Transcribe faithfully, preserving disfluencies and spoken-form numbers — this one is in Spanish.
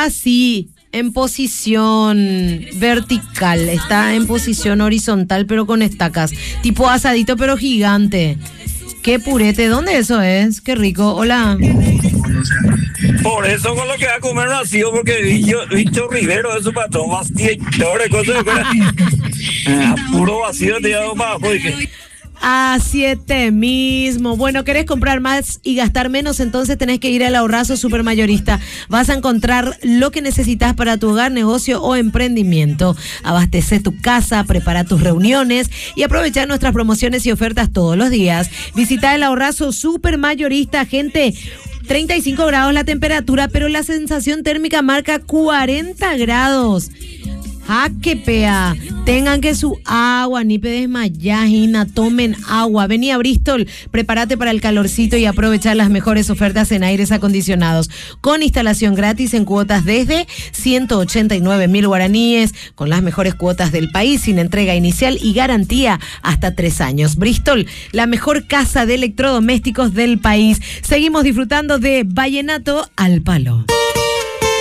así, en posición vertical. Está en posición horizontal, pero con estacas. Tipo asadito, pero gigante. Qué purete, ¿dónde eso es? Qué rico, hola. Por eso con lo que va a comer vacío, porque bicho, bicho Rivero, eso para todo más directores, cosas de puro vacío te llevo para abajo. A siete mismo. Bueno, ¿querés comprar más y gastar menos? Entonces tenés que ir al Ahorrazo Supermayorista. Vas a encontrar lo que necesitas para tu hogar, negocio o emprendimiento. Abastece tu casa, prepara tus reuniones y aprovecha nuestras promociones y ofertas todos los días. Visita el Ahorrazo Supermayorista, gente. treinta y cinco grados la temperatura, pero la sensación térmica marca cuarenta grados. ¡Ah, qué pea! Tengan que su agua, ni te desmayas, Ina, tomen agua. Vení a Bristol, prepárate para el calorcito y aprovechar las mejores ofertas en aires acondicionados. Con instalación gratis en cuotas desde ciento ochenta y nueve mil guaraníes, con las mejores cuotas del país, sin entrega inicial y garantía hasta tres años. Bristol, la mejor casa de electrodomésticos del país. Seguimos disfrutando de Vallenato al Palo.